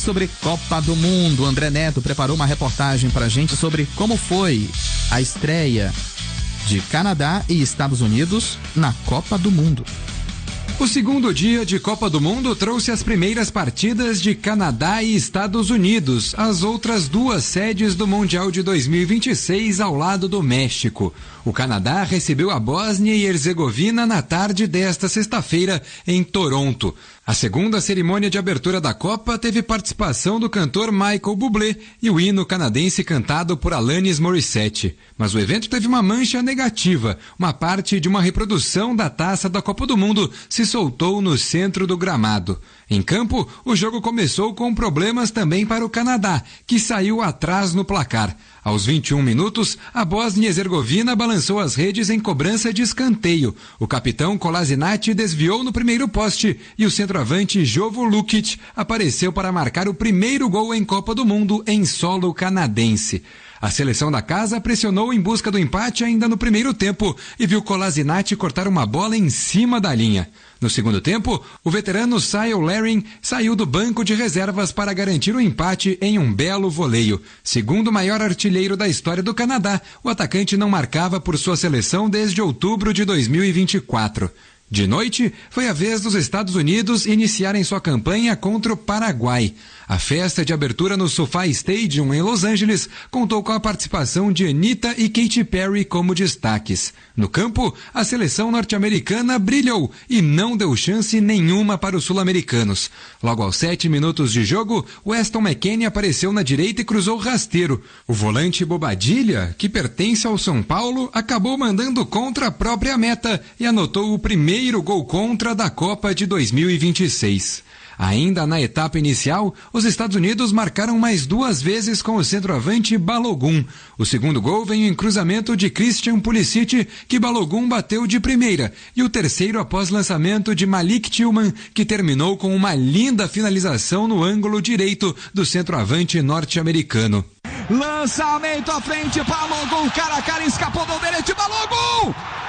Sobre Copa do Mundo, André Neto preparou uma reportagem pra gente sobre como foi a estreia de Canadá e Estados Unidos na Copa do Mundo. O segundo dia de Copa do Mundo trouxe as primeiras partidas de Canadá e Estados Unidos, as outras duas sedes do Mundial de 2026 ao lado do México. O Canadá recebeu a Bósnia e Herzegovina na tarde desta sexta-feira em Toronto. A segunda cerimônia de abertura da Copa teve participação do cantor Michael Bublé e o hino canadense cantado por Alanis Morissette. Mas o evento teve uma mancha negativa. Uma parte de uma reprodução da taça da Copa do Mundo se soltou no centro do gramado. Em campo, o jogo começou com problemas também para o Canadá, que saiu atrás no placar. Aos 21 minutos, a Bósnia e Herzegovina balançou as redes em cobrança de escanteio. O capitão Kolasinac desviou no primeiro poste e o centroavante Jovo Lukic apareceu para marcar o primeiro gol em Copa do Mundo em solo canadense. A seleção da casa pressionou em busca do empate ainda no primeiro tempo e viu Kolasinac cortar uma bola em cima da linha. No segundo tempo, o veterano Cyle Larin saiu do banco de reservas para garantir o empate em um belo voleio. Segundo o maior artilheiro da história do Canadá, o atacante não marcava por sua seleção desde outubro de 2024. De noite, foi a vez dos Estados Unidos iniciarem sua campanha contra o Paraguai. A festa de abertura no SoFi Stadium, em Los Angeles, contou com a participação de Anitta e Katy Perry como destaques. No campo, a seleção norte-americana brilhou e não deu chance nenhuma para os sul-americanos. Logo aos 7 minutos de jogo, Weston McKennie apareceu na direita e cruzou rasteiro. O volante Bobadilla, que pertence ao São Paulo, acabou mandando contra a própria meta e anotou o primeiro gol contra da Copa de 2026. Ainda na etapa inicial, os Estados Unidos marcaram mais duas vezes com o centroavante Balogun. O segundo gol veio em cruzamento de Christian Pulisic, que Balogun bateu de primeira, e o terceiro após lançamento de Malik Tillman, que terminou com uma linda finalização no ângulo direito do centroavante norte-americano. Lançamento à frente, Balogun, cara a cara, escapou do direito, Balogun!